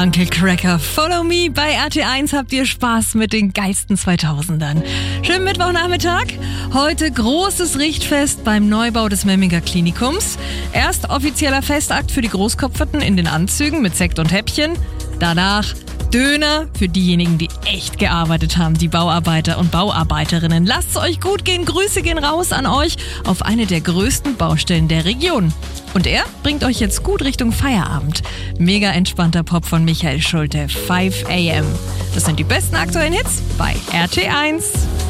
Uncle Cracker, follow me. Bei RT1 habt ihr Spaß mit den geilsten 2000ern. Schönen Mittwochnachmittag. Heute großes Richtfest beim Neubau des Memminger Klinikums. Erst offizieller Festakt für die Großkopferten in den Anzügen mit Sekt und Häppchen. Danach Döner für diejenigen, die echt gearbeitet haben, die Bauarbeiter und Bauarbeiterinnen. Lasst es euch gut gehen. Grüße gehen raus an euch auf eine der größten Baustellen der Region. Und er bringt euch jetzt gut Richtung Feierabend. Mega entspannter Pop von Michael Schulte, 5 AM. Das sind die besten aktuellen Hits bei RT1.